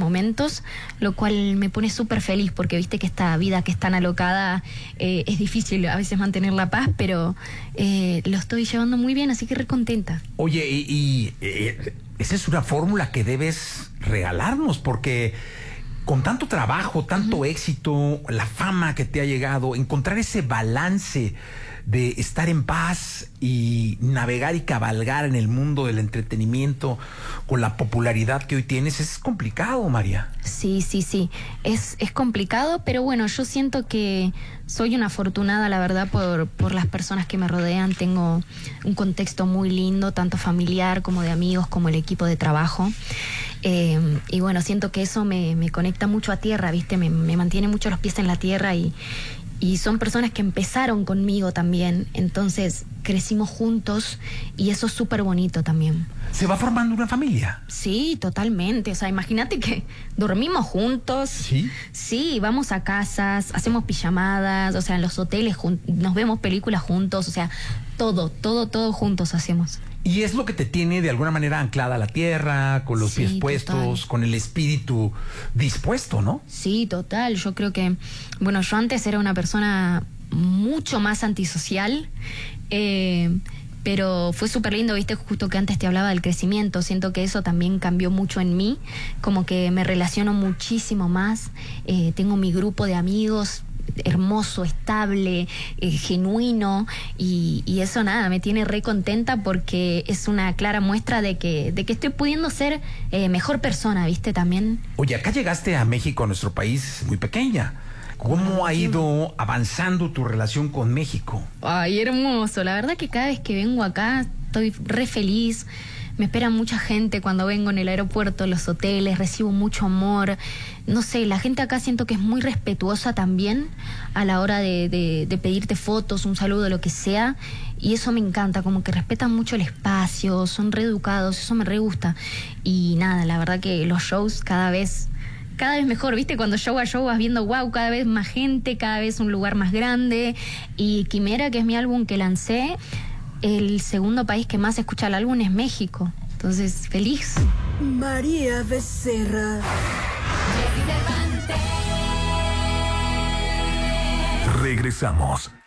momentos, lo cual me pone súper feliz porque viste que esta vida que es tan alocada es difícil a veces mantener la paz, pero lo estoy llevando muy bien, así que re contenta. Oye, esa es una fórmula que debes regalarnos, porque con tanto trabajo, tanto éxito, la fama que te ha llegado, encontrar ese balance de estar en paz y navegar y cabalgar en el mundo del entretenimiento con la popularidad que hoy tienes, es complicado, María. Sí, es complicado, pero bueno, yo siento que soy una afortunada, la verdad, por las personas que me rodean. Tengo un contexto muy lindo, tanto familiar como de amigos, como el equipo de trabajo. Y bueno, siento que eso me conecta mucho a tierra, ¿viste? Me mantiene mucho los pies en la tierra y son personas que empezaron conmigo también, entonces crecimos juntos y eso es súper bonito también. ¿Se va formando una familia? Sí, totalmente, o sea, imagínate que dormimos juntos. ¿Sí? Sí, vamos a casas, hacemos pijamadas, o sea, en los hoteles nos vemos películas juntos, o sea, todo juntos hacemos. Y es lo que te tiene de alguna manera anclada a la tierra, con los pies puestos, total. con el espíritu dispuesto, ¿no? Sí, total. Yo creo que, bueno, yo antes era una persona mucho más antisocial, pero fue súper lindo, viste, justo que antes te hablaba del crecimiento. Siento que eso también cambió mucho en mí, como que me relaciono muchísimo más, tengo mi grupo de amigos hermoso, estable, genuino, y eso nada, me tiene re contenta porque es una clara muestra de que estoy pudiendo ser mejor persona, ¿viste? También. Oye, acá llegaste a México, a nuestro país, muy pequeña. ¿Cómo ha ido avanzando tu relación con México? Ay, hermoso, la verdad que cada vez que vengo acá estoy re feliz. Me espera mucha gente cuando vengo en el aeropuerto, en los hoteles, recibo mucho amor. No sé, la gente acá siento que es muy respetuosa también a la hora de pedirte fotos, un saludo, lo que sea. Y eso me encanta, como que respetan mucho el espacio, son reeducados, eso me re gusta. Y nada, la verdad que los shows cada vez mejor, ¿viste? Cuando show a show vas viendo, wow, cada vez más gente, cada vez un lugar más grande. Y Quimera, que es mi álbum que lancé, el segundo país que más escucha el álbum es México. Entonces, feliz. María Becerra. Regresamos.